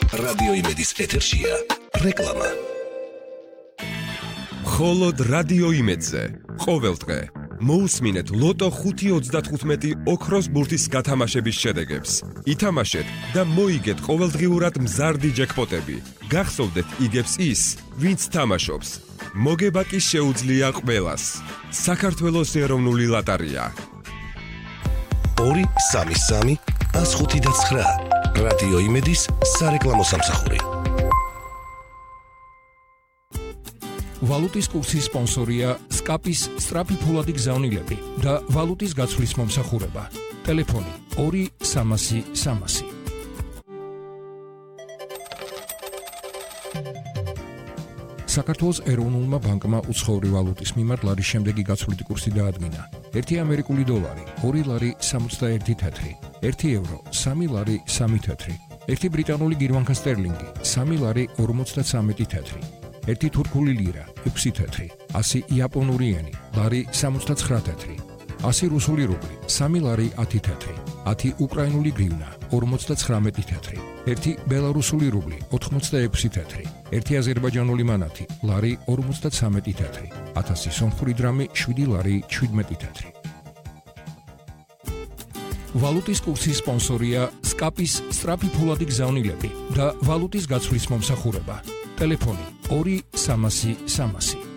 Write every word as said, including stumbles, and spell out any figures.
რადიო იმედის ეთერშია რეკლამა. მხოლოდ რადიო იმედზე ყოველდღე მოусმინეთ ლოტო ხუთი ოცდათხუთმეტი ოქროს ბურთის გათამაშების შედეგებს. ითამაშეთ და მოიგეთ ყოველდღიურად მზარდი ჯეკპოტები. გახსოვდეთ იგებს ის, ვინც თამაშობს. მოგება კი შეუძლია ყველას. საქართველოს ეროვნული ლოტარია. ორი სამი სამი ას ხუთი და ცხრა. რადიო იმედის სარეკლამო სამსახური. ვალუტის კურსის სპონსორია სკაპის სწრაფი ფულადი გზავნილები და ვალუტის გაცვლის მომსახურება. ტელეფონი ორი სამასი სამასი. საქართველოს ეროვნულმა ბანკმა უცხოური ვალუტის მიმართ ლარის შემდეგი გაცვლითი კურსი დაადგინა. ერთი ამერიკული დოლარი, ორი ლარი სამოცდაერთი თეთრი, ერთი ევრო, სამი ლარი სამი თეთრი, ერთი ბრიტანული გირვანქა სტერლინგი, სამი ლარი ორმოცდათვრამეტი თეთრი, ერთი თურქული ლირა, ექვსი თეთრი, ასი იაპონური ენი, ლარი სამოცდაცხრა თეთრი, ასი რუსული რუბლი, სამი ლარი ათი თეთრი, ათი უკრაინული გრივნა, ორმოცდაცხრამეტი თეთრი, ერთი ბელარუსული რუბლი, ოთხმოცდაექვსი თეთრი, ერთი აზერბაიჯანული მანათი, ლარი ორმოცდაცამეტი თეთრი, ათასი სომხური დრამი, შვიდი ლარი შვიდმეტი თეთრი. ვალუტის კურსის სპონსორია სკაპის სწრაფი ფულადი გზავნილები და ვალუტის გაცვლის მომსახურება. ტელეფონი ორი სამასი სამასი.